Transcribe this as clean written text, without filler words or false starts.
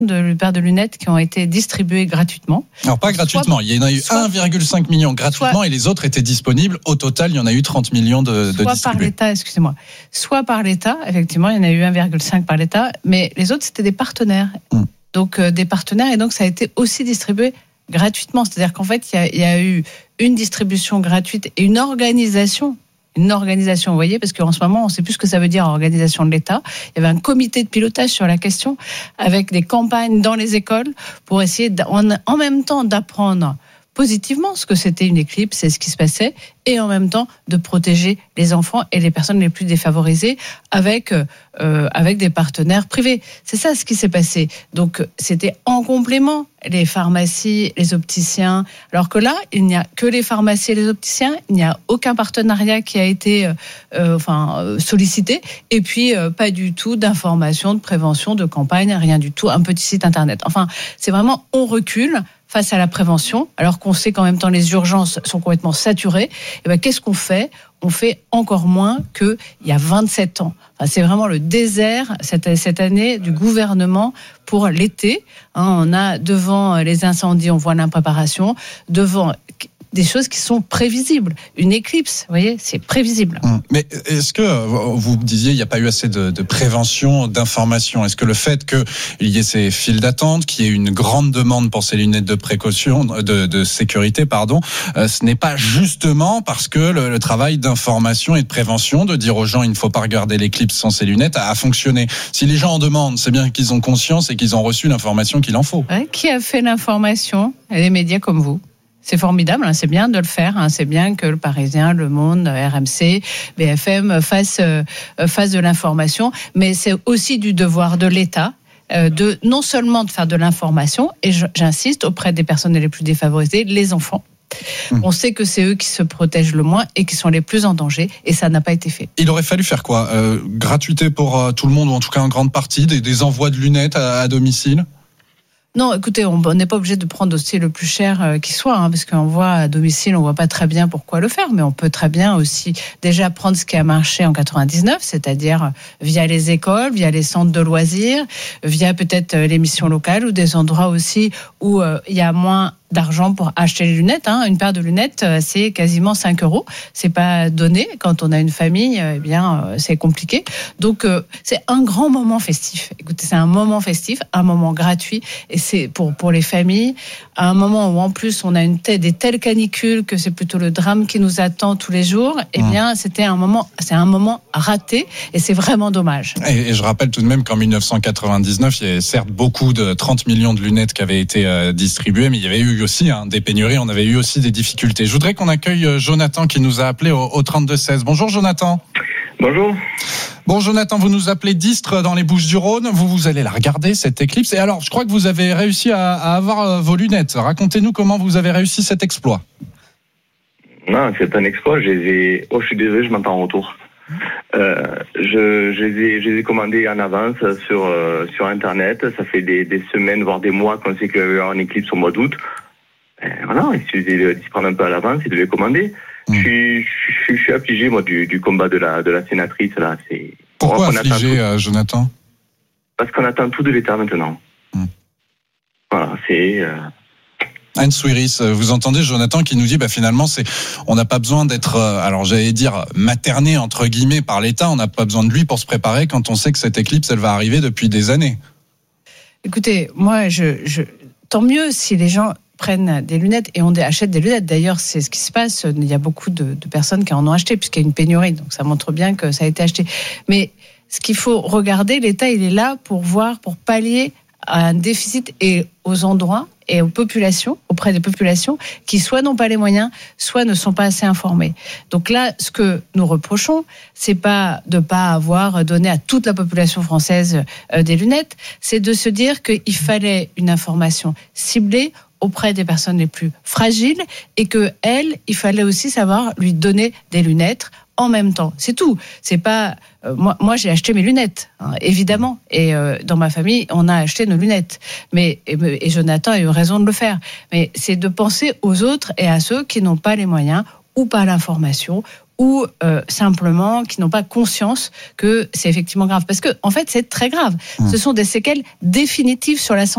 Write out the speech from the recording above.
de paires de lunettes qui ont été distribuées gratuitement. Alors pas gratuitement, il y en a eu 1,5 million gratuitement et les autres étaient disponibles. Au total, il y en a eu 30 millions de distribués. Soit par l'État, excusez-moi. Soit par l'État, effectivement, il y en a eu 1,5 par l'État, mais les autres, c'était des partenaires. Donc des partenaires, et donc ça a été aussi distribué gratuitement. C'est-à-dire qu'en fait, il y a eu une distribution gratuite et une organisation, vous voyez, parce qu'en ce moment, on ne sait plus ce que ça veut dire organisation de l'État. Il y avait un comité de pilotage sur la question, avec des campagnes dans les écoles pour essayer, en même temps, d'apprendre positivement ce que c'était une éclipse et ce qui se passait, et en même temps de protéger les enfants et les personnes les plus défavorisées avec des partenaires privés. C'est ça ce qui s'est passé. Donc c'était en complément les pharmacies, les opticiens, alors que là il n'y a que les pharmacies et les opticiens, il n'y a aucun partenariat qui a été sollicité, et puis pas du tout d'information, de prévention, de campagne, rien du tout, un petit site internet. Enfin, c'est vraiment, on recule face à la prévention, alors qu'on sait qu'en même temps les urgences sont complètement saturées. Et ben, qu'est-ce qu'on fait ? On fait encore moins qu'il y a 27 ans. Enfin, c'est vraiment le désert cette année du gouvernement pour l'été. On a devant les incendies, on voit l'impréparation, devant des choses qui sont prévisibles. Une éclipse, vous voyez, c'est prévisible. Mais est-ce que, vous disiez, il n'y a pas eu assez de prévention, d'information ? Est-ce que le fait qu'il y ait ces files d'attente, qu'il y ait une grande demande pour ces lunettes de précaution, de sécurité, ce n'est pas justement parce que le travail d'information et de prévention, de dire aux gens il ne faut pas regarder l'éclipse sans ces lunettes, a fonctionné ? Si les gens en demandent, c'est bien qu'ils ont conscience et qu'ils ont reçu l'information qu'il en faut. Ouais, qui a fait l'information ? Les médias comme vous. C'est formidable, c'est bien de le faire, c'est bien que le Parisien, Le Monde, RMC, BFM fassent de l'information, mais c'est aussi du devoir de l'État de non seulement de faire de l'information, et j'insiste, auprès des personnes les plus défavorisées, les enfants. On sait que c'est eux qui se protègent le moins et qui sont les plus en danger, et ça n'a pas été fait. Il aurait fallu faire quoi ? Gratuité pour tout le monde, ou en tout cas en grande partie, des envois de lunettes à domicile ? Non, écoutez, on n'est pas obligé de prendre aussi le plus cher qui soit, parce qu'on voit à domicile, on voit pas très bien pourquoi le faire, mais on peut très bien aussi déjà prendre ce qui a marché en 99, c'est-à-dire via les écoles, via les centres de loisirs, via peut-être les missions locales, ou des endroits aussi où il y a moins d'argent pour acheter les lunettes. Une paire de lunettes, c'est quasiment 5 €. C'est pas donné. Quand on a une famille, c'est compliqué. Donc, c'est un grand moment festif. Écoutez, c'est un moment festif, un moment gratuit, et c'est pour les familles, à un moment où en plus on a des telles canicules que c'est plutôt le drame qui nous attend tous les jours. C'est un moment raté, et c'est vraiment dommage. Et je rappelle tout de même qu'en 1999, il y avait certes beaucoup de 30 millions de lunettes qui avaient été distribuées, mais il y avait eu aussi des pénuries, on avait eu aussi des difficultés. Je voudrais qu'on accueille Jonathan qui nous a appelé au 32-16. Bonjour Jonathan. Bonjour. Bon Jonathan, vous nous appelez d'Istres dans les Bouches-du-Rhône. Vous allez la regarder, cette éclipse. Et alors, je crois que vous avez réussi à avoir vos lunettes. Racontez-nous comment vous avez réussi cet exploit. Non, c'est un exploit. Je suis désolé, je m'entends en retour. Je les ai commandés en avance sur Internet. Ça fait des semaines, voire des mois qu'on sait qu'il va y avoir une éclipse au mois d'août. Voilà, il suffit de s'y prendre un peu à l'avance et de les commander. Je suis affligé, moi, du combat de la sénatrice, là. Pourquoi affligé, Jonathan ? Parce qu'on attend tout de l'État maintenant. Voilà, c'est... Anne Souiris, vous entendez Jonathan qui nous dit finalement on n'a pas besoin d'être alors j'allais dire materné entre guillemets par l'État, on n'a pas besoin de lui pour se préparer quand on sait que cette éclipse elle va arriver depuis des années. Écoutez, moi tant mieux si les gens prennent des lunettes et achètent des lunettes. D'ailleurs, c'est ce qui se passe. Il y a beaucoup de personnes qui en ont acheté puisqu'il y a une pénurie, donc ça montre bien que ça a été acheté. Mais ce qu'il faut regarder, l'État il est là pour pallier à un déficit et aux endroits et auprès des populations qui soit n'ont pas les moyens, soit ne sont pas assez informées. Donc là, ce que nous reprochons, c'est pas de pas avoir donné à toute la population française des lunettes, c'est de se dire qu'il fallait une information ciblée auprès des personnes les plus fragiles, et il fallait aussi savoir lui donner des lunettes en même temps. C'est tout. C'est pas moi j'ai acheté mes lunettes, évidemment, et dans ma famille on a acheté nos lunettes. Et Jonathan a eu raison de le faire. Mais c'est de penser aux autres et à ceux qui n'ont pas les moyens ou pas l'information ou simplement qui n'ont pas conscience que c'est effectivement grave. Parce que, en fait, c'est très grave. Ce sont des séquelles définitives sur la santé.